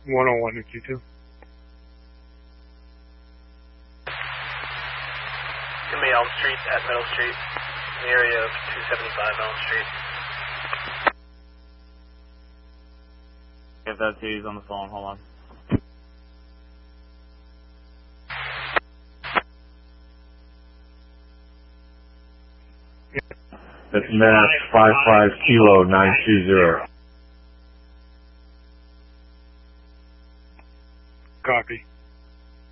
101 to Q2. Give me Elm Street at Middle Street, in the area of 275 Elm Street. If that's he's on the phone, hold on. That's Mass 55 Kilo 920.